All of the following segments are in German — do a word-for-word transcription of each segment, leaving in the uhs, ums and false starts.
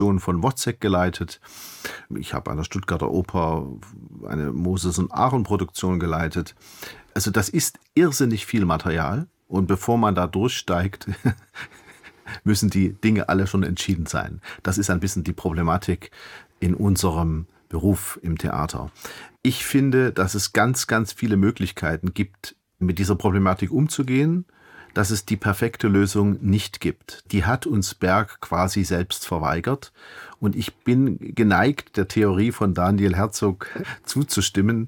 Produktion von Wozzeck geleitet. Ich habe an der Stuttgarter Oper eine Moses und Aaron Produktion geleitet. Also das ist irrsinnig viel Material. Und bevor man da durchsteigt, müssen die Dinge alle schon entschieden sein. Das ist ein bisschen die Problematik in unserem Beruf im Theater. Ich finde, dass es ganz, ganz viele Möglichkeiten gibt, mit dieser Problematik umzugehen, dass es die perfekte Lösung nicht gibt. Die hat uns Berg quasi selbst verweigert. Und ich bin geneigt, der Theorie von Daniel Herzog zuzustimmen.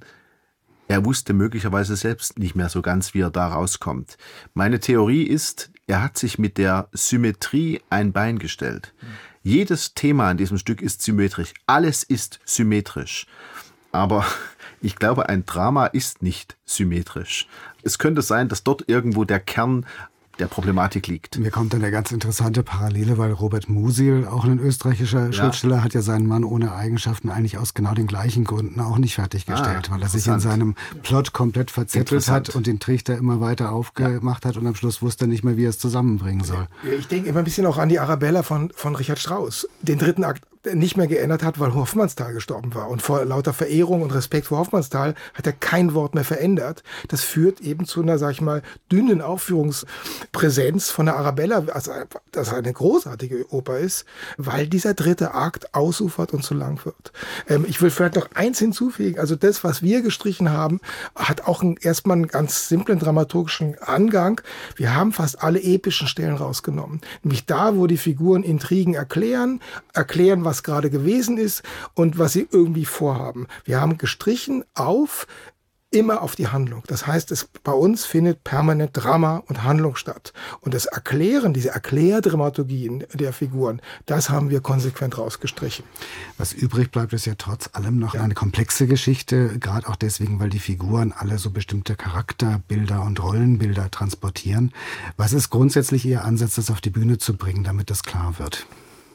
Er wusste möglicherweise selbst nicht mehr so ganz, wie er da rauskommt. Meine Theorie ist, er hat sich mit der Symmetrie ein Bein gestellt. Mhm. Jedes Thema in diesem Stück ist symmetrisch. Alles ist symmetrisch. Aber ich glaube, ein Drama ist nicht symmetrisch. Es könnte sein, dass dort irgendwo der Kern der Problematik liegt. Mir kommt dann eine ganz interessante Parallele, weil Robert Musil, auch ein österreichischer ja. Schriftsteller, hat ja seinen Mann ohne Eigenschaften eigentlich aus genau den gleichen Gründen auch nicht fertiggestellt, ah, weil er sich in seinem Plot komplett verzettelt hat und den Trichter immer weiter aufgemacht ja. hat und am Schluss wusste er nicht mehr, wie er es zusammenbringen soll. Ich denke immer ein bisschen auch an die Arabella von, von Richard Strauss. Den dritten Akt nicht mehr geändert hat, weil Hoffmannsthal gestorben war. Und vor lauter Verehrung und Respekt vor Hoffmannsthal hat er kein Wort mehr verändert. Das führt eben zu einer, sag ich mal, dünnen Aufführungspräsenz von der Arabella, also das eine großartige Oper ist, weil dieser dritte Akt ausufert und zu lang wird. Ähm, ich will vielleicht noch eins hinzufügen. Also das, was wir gestrichen haben, hat auch einen, erstmal einen ganz simplen dramaturgischen Angang. Wir haben fast alle epischen Stellen rausgenommen. Nämlich da, wo die Figuren Intrigen erklären, erklären, was was gerade gewesen ist und was sie irgendwie vorhaben. Wir haben gestrichen auf, immer auf die Handlung. Das heißt, es, bei uns findet permanent Drama und Handlung statt. Und das Erklären, diese Erklärdramaturgien der Figuren, das haben wir konsequent rausgestrichen. Was übrig bleibt, ist ja trotz allem noch ja. eine komplexe Geschichte, gerade auch deswegen, weil die Figuren alle so bestimmte Charakterbilder und Rollenbilder transportieren. Was ist grundsätzlich Ihr Ansatz, das auf die Bühne zu bringen, damit das klar wird?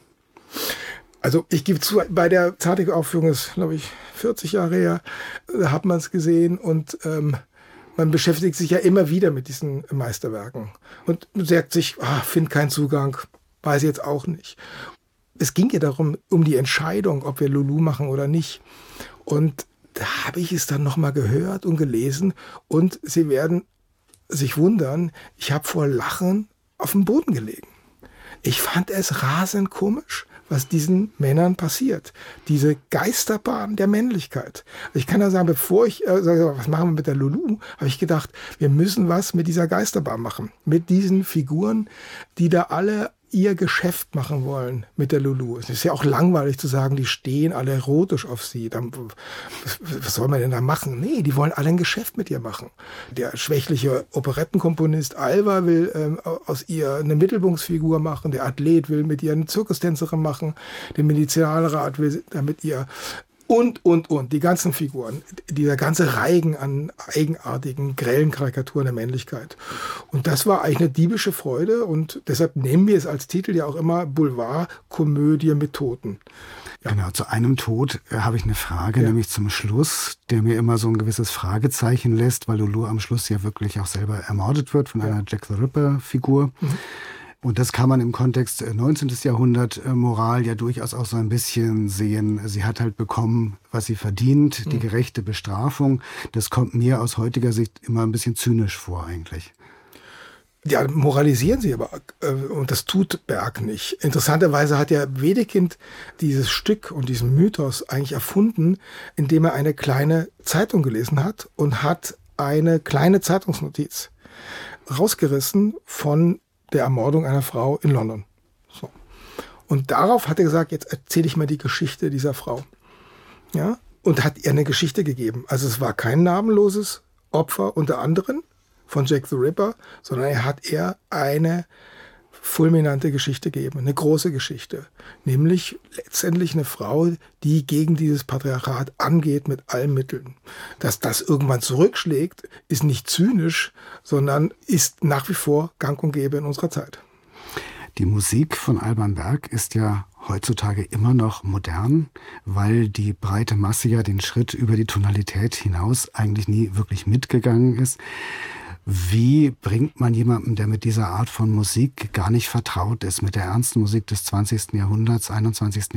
Also ich gebe zu, bei der Zartig-Aufführung ist, glaube ich, vierzig Jahre her, da hat man es gesehen und ähm, man beschäftigt sich ja immer wieder mit diesen Meisterwerken und sagt sich, ah, find keinen Zugang, weiß jetzt auch nicht. Es ging ja darum, um die Entscheidung, ob wir Lulu machen oder nicht. Und da habe ich es dann nochmal gehört und gelesen und Sie werden sich wundern, ich habe vor Lachen auf dem Boden gelegen. Ich fand es rasend komisch, was diesen Männern passiert. Diese Geisterbahn der Männlichkeit. Ich kann ja sagen, bevor ich äh, sage, was machen wir mit der Lulu, habe ich gedacht, wir müssen was mit dieser Geisterbahn machen. Mit diesen Figuren, die da alle ihr Geschäft machen wollen mit der Lulu. Es ist ja auch langweilig zu sagen, die stehen alle erotisch auf sie. Dann, was, was soll man denn da machen? Nee, die wollen alle ein Geschäft mit ihr machen. Der schwächliche Operettenkomponist Alva will ähm, aus ihr eine Mittelpunktfigur machen. Der Athlet will mit ihr eine Zirkustänzerin machen. Der Medizinalrat will damit ihr Und, und, und, die ganzen Figuren, dieser ganze Reigen an eigenartigen, grellen Karikaturen der Männlichkeit. Und das war eigentlich eine diebische Freude und deshalb nehmen wir es als Titel ja auch immer Boulevard-Komödie mit Toten. Ja. Genau, zu einem Tod äh, habe ich eine Frage, ja. nämlich zum Schluss, der mir immer so ein gewisses Fragezeichen lässt, weil Lulu am Schluss ja wirklich auch selber ermordet wird von ja. einer Jack the Ripper-Figur. Mhm. Und das kann man im Kontext neunzehnten. Jahrhundert Moral ja durchaus auch so ein bisschen sehen. Sie hat halt bekommen, was sie verdient, die gerechte Bestrafung. Das kommt mir aus heutiger Sicht immer ein bisschen zynisch vor eigentlich. Ja, moralisieren sie aber, und das tut Berg nicht. Interessanterweise hat ja Wedekind dieses Stück und diesen Mythos eigentlich erfunden, indem er eine kleine Zeitung gelesen hat und hat eine kleine Zeitungsnotiz rausgerissen von der Ermordung einer Frau in London. So. Und darauf hat er gesagt, jetzt erzähle ich mal die Geschichte dieser Frau. Ja? Und hat ihr eine Geschichte gegeben. Also es war kein namenloses Opfer unter anderem von Jack the Ripper, sondern er hat ihr eine fulminante Geschichte gegeben, eine große Geschichte. Nämlich letztendlich eine Frau, die gegen dieses Patriarchat angeht mit allen Mitteln. Dass das irgendwann zurückschlägt, ist nicht zynisch, sondern ist nach wie vor gang und gäbe in unserer Zeit. Die Musik von Alban Berg ist ja heutzutage immer noch modern, weil die breite Masse ja den Schritt über die Tonalität hinaus eigentlich nie wirklich mitgegangen ist. Wie bringt man jemanden, der mit dieser Art von Musik gar nicht vertraut ist, mit der ernsten Musik des zwanzigsten Jahrhunderts, einundzwanzigsten